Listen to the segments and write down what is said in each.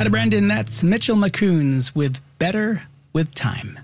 Out of Brandon, that's Mitchell McCoons with Better With Time.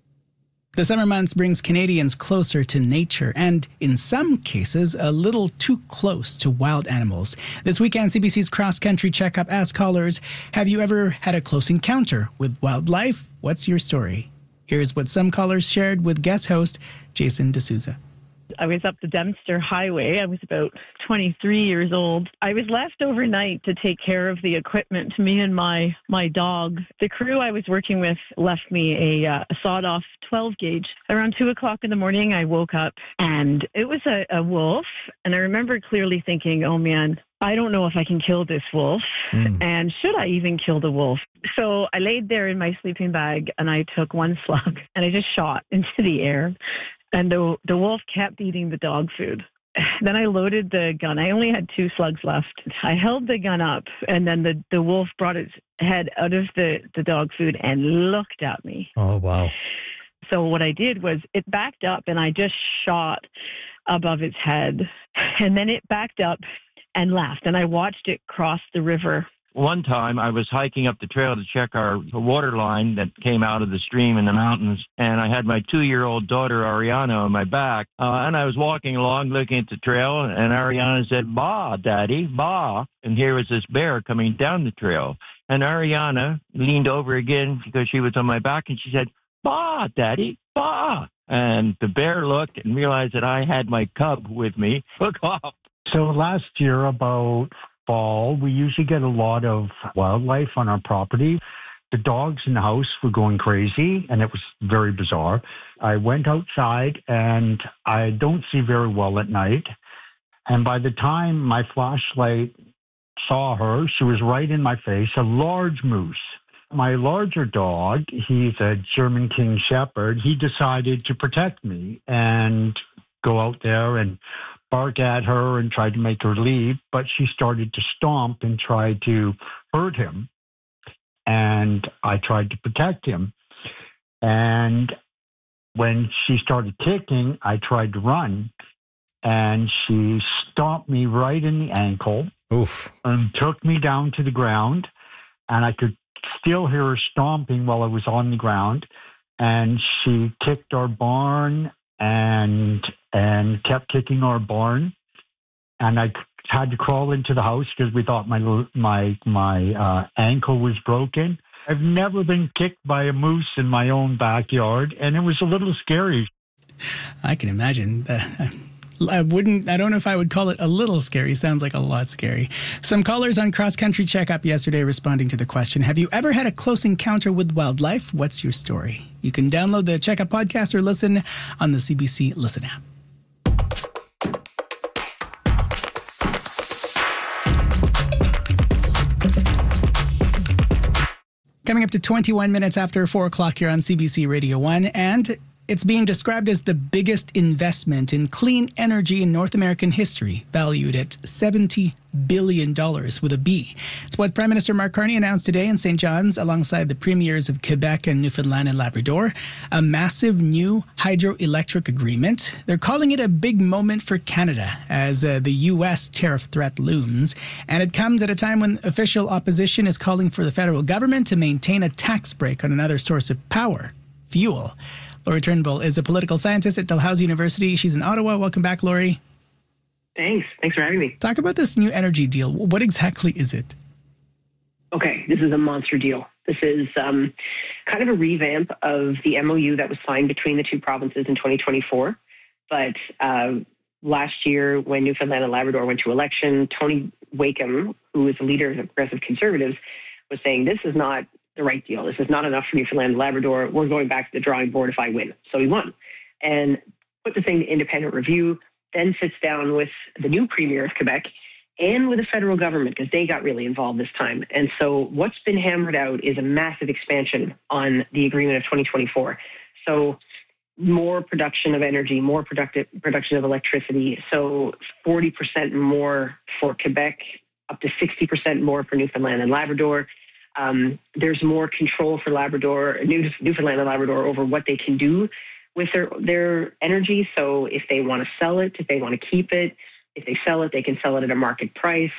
The summer months brings Canadians closer to nature and, in some cases, a little too close to wild animals. This weekend, CBC's Cross Country Checkup asked callers, have you ever had a close encounter with wildlife? What's your story? Here's what some callers shared with guest host Jason D'Souza. I was up the Dempster Highway. I was about 23 years old. I was left overnight to take care of the equipment, me and my dog. The crew I was working with left me a sawed-off 12-gauge. Around 2 o'clock in the morning, I woke up, and it was a wolf. And I remember clearly thinking, oh, man, I don't know if I can kill this wolf, and should I even kill the wolf? So I laid there in my sleeping bag, and I took one slug, and I just shot into the air. And the wolf kept eating the dog food. Then I loaded the gun. I only had 2 slugs left. I held the gun up, and then the wolf brought its head out of the dog food and looked at me. Oh, wow. So what I did was it backed up, and I just shot above its head. And then it backed up and left, and I watched it cross the river. One time I was hiking up the trail to check our water line that came out of the stream in the mountains, and I had my 2-year-old daughter, Ariana, on my back, and I was walking along looking at the trail, and Ariana said, "Bah, Daddy, bah." And here was this bear coming down the trail, and Ariana leaned over again because she was on my back, and she said, "Bah, Daddy, bah." And the bear looked and realized that I had my cub with me. Look off. So last year, about fall, we usually get a lot of wildlife on our property. The dogs in the house were going crazy, and it was very bizarre. I went outside, and I don't see very well at night. And by the time my flashlight saw her, she was right in my face, a large moose. My larger dog, he's a German King Shepherd, he decided to protect me and go out there and bark at her and tried to make her leave, but she started to stomp and try to hurt him. And I tried to protect him. And when she started kicking, I tried to run, and she stomped me right in the ankle. Oof. And took me down to the ground, and I could still hear her stomping while I was on the ground. And she kicked our barn and kept kicking our barn, and I had to crawl into the house because we thought my ankle was broken. I've never been kicked by a moose in my own backyard, and it was a little scary. I can imagine. I don't know if I would call it a little scary. Sounds like a lot scary. Some callers on Cross Country Checkup yesterday responding to the question, have you ever had a close encounter with wildlife? What's your story? You can download the Checkup podcast or listen on the CBC Listen app. Coming up to 21 minutes after 4 o'clock here on CBC Radio 1, and it's being described as the biggest investment in clean energy in North American history, valued at $70 billion with a B. It's what Prime Minister Mark Carney announced today in St. John's alongside the premiers of Quebec and Newfoundland and Labrador, a massive new hydroelectric agreement. They're calling it a big moment for Canada as the U.S. tariff threat looms. And it comes at a time when official opposition is calling for the federal government to maintain a tax break on another source of power, fuel. Laurie Turnbull is a political scientist at Dalhousie University. She's in Ottawa. Welcome back, Laurie. Thanks for having me. Talk about this new energy deal. What exactly is it? Okay, this is a monster deal. This is kind of a revamp of the MOU that was signed between the two provinces in 2024. But last year, when Newfoundland and Labrador went to election, Tony Wakeham, who is the leader of the Progressive Conservatives, was saying this is not the right deal. This is not enough for Newfoundland and Labrador. We're going back to the drawing board if I win. So he won and put the thing to independent review, then sits down with the new premier of Quebec and with the federal government because they got really involved this time. And so what's been hammered out is a massive expansion on the agreement of 2024. So more production of energy, more production of electricity. So 40% more for Quebec, up to 60% more for Newfoundland and Labrador. There's more control for Newfoundland and Labrador over what they can do with their energy. So if they want to sell it, if they want to keep it, if they sell it, they can sell it at a market price.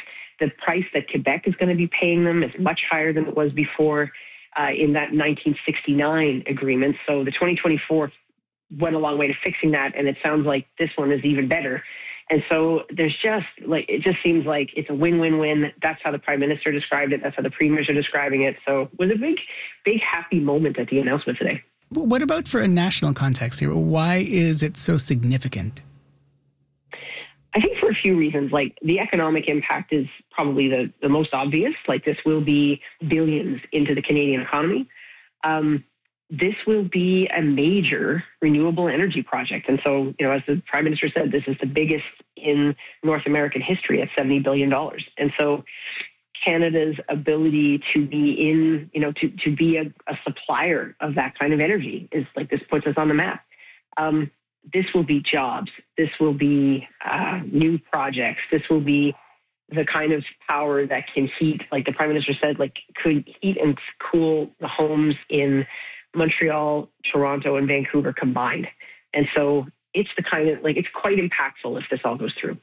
The price that Quebec is going to be paying them is much higher than it was before in that 1969 agreement. So the 2024 went a long way to fixing that, and it sounds like this one is even better. And so there's just it just seems like it's a win-win-win. That's how the Prime Minister described it. That's how the premiers are describing it. So it was a big happy moment at the announcement today. What about for a national context here? Why is it so significant? I think for a few reasons. Like, the economic impact is probably the most obvious. Like, this will be billions into the Canadian economy. This will be a major renewable energy project. And so, as the Prime Minister said, this is the biggest in North American history at $70 billion. And so Canada's ability to be to be a supplier of that kind of energy is like, this puts us on the map. This will be jobs. This will be new projects. This will be the kind of power that can heat, like the Prime Minister said, like, could heat and cool the homes in Montreal, Toronto, and Vancouver combined. And so it's the kind of, it's quite impactful if this all goes through.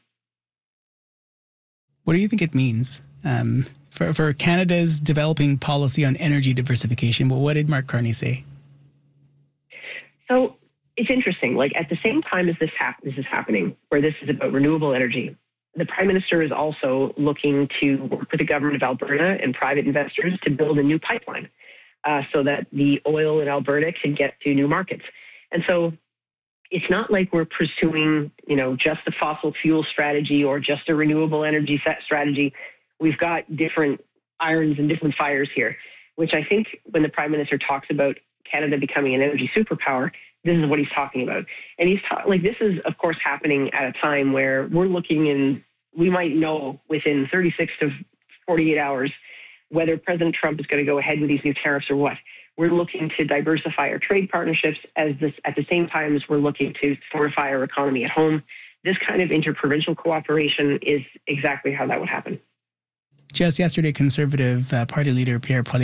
What do you think it means for Canada's developing policy on energy diversification? Well, what did Mark Carney say? So it's interesting. Like, at the same time as this is happening, where this is about renewable energy, the Prime Minister is also looking to work with the government of Alberta and private investors to build a new pipeline so that the oil in Alberta can get to new markets. And so it's not like we're pursuing, just a fossil fuel strategy or just a renewable energy strategy. We've got different irons and different fires here, which I think when the Prime Minister talks about Canada becoming an energy superpower, this is what he's talking about. And this is, of course, happening at a time where we're looking, and we might know within 36 to 48 hours whether President Trump is going to go ahead with these new tariffs or what. We're looking to diversify our trade partnerships at the same time as we're looking to fortify our economy at home. This kind of interprovincial cooperation is exactly how that would happen. Just yesterday, Conservative Party leader Pierre Poilievre